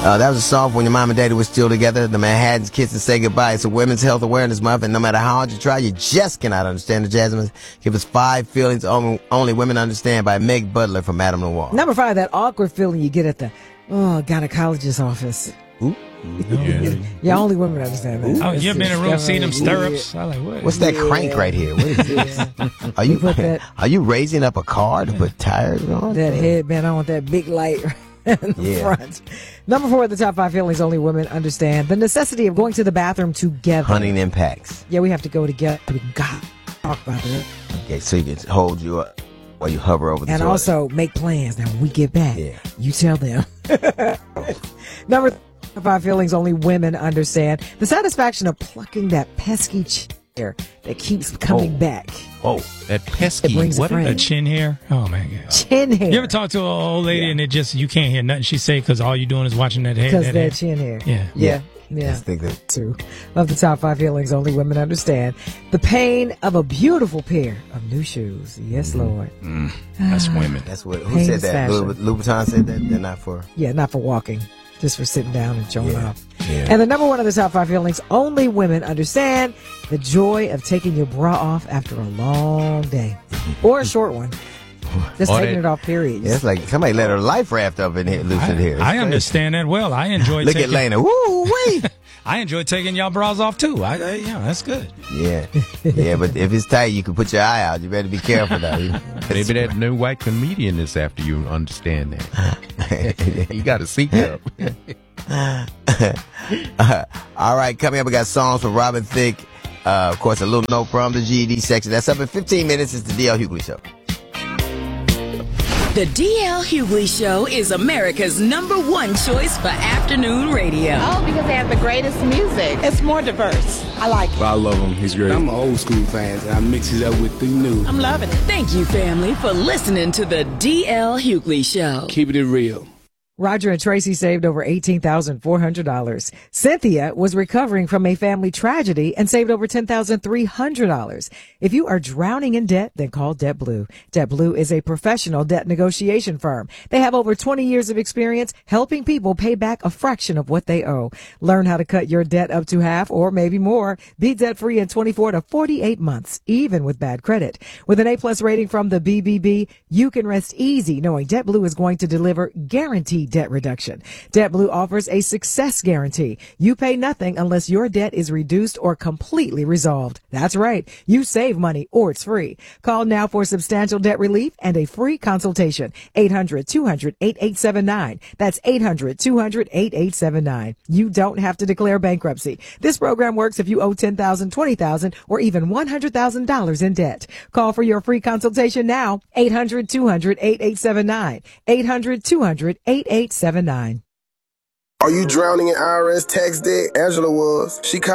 That was a song when your mom and daddy were still together. The Manhattans Kiss and Say Goodbye. It's a Women's Health Awareness Month, and no matter how hard you try, you just cannot understand the Jasmine. Give us 5 feelings only women understand by Meg Butler from Madame Noir. Number 5, that awkward feeling you get at the gynecologist's office. Ooh. Yeah, only women understand that. Oh, you ever been in a room, see them stirrups? I like, what? What's that crank right here? What is this? Are you raising up a car to put tires on? That headband on with that big light in the front. Number 4 at the top 5 feelings only women understand. The necessity of going to the bathroom together. Hunting impacts. Yeah, we have to go together. We can talk about it. Okay, so you can hold you up while you hover over the toilet. And also make plans. Now, when we get back, you tell them. Number 5 feelings only women understand. The satisfaction of plucking that pesky chair that keeps coming back. Oh, that pesky, what a chin hair? Oh, my God. Chin hair. You ever talk to an old lady and it just, you can't hear nothing she say because all you're doing is watching that hair? Because that chin hair. Yeah. I think that too. Love the top 5 feelings only women understand. The pain of a beautiful pair of new shoes. Yes, Lord. That's women. That's what. Who said that? Louboutin said that. They're not for. Yeah, not for walking. Just for sitting down and showing off. Yeah. And the number 1 of the top 5 feelings only women understand: the joy of taking your bra off after a long day or a short one. Just taking it off, period. Yeah, it's like somebody let her life raft up in here, loose in here. I understand that well. I enjoy Look at Lena. Woo, wait. I enjoy taking y'all bras off too. That's good. Yeah. Yeah, but if it's tight, you can put your eye out. You better be careful though. Maybe that new white comedian is after you understand that. You got to seek help. All right, coming up, we got songs from Robin Thicke. Of course, a little note from the GED section. That's up in 15 minutes. It's the D.L. Hughley Show. The D.L. Hughley Show is America's #1 choice for afternoon radio. Oh, because they have the greatest music. It's more diverse. I like it. I love him. He's great. I'm an old school fan, and I mix it up with the new. I'm loving it. Thank you, family, for listening to the D.L. Hughley Show. Keeping it real. Roger and Tracy saved over $18,400. Cynthia was recovering from a family tragedy and saved over $10,300. If you are drowning in debt, then call DebtBlue. DebtBlue is a professional debt negotiation firm. They have over 20 years of experience helping people pay back a fraction of what they owe. Learn how to cut your debt up to half or maybe more. Be debt-free in 24 to 48 months, even with bad credit. With an A+ rating from the BBB, you can rest easy knowing DebtBlue is going to deliver guaranteed debt reduction. DebtBlue offers a success guarantee. You pay nothing unless your debt is reduced or completely resolved. That's right. You save money or it's free. Call now for substantial debt relief and a free consultation. 800-200-8879. That's 800-200-8879. You don't have to declare bankruptcy. This program works if you owe $10,000, $20,000, or even $100,000 in debt. Call for your free consultation now. 800-200-8879. 800-200-8879. Are you drowning in IRS tax debt? Angela was. She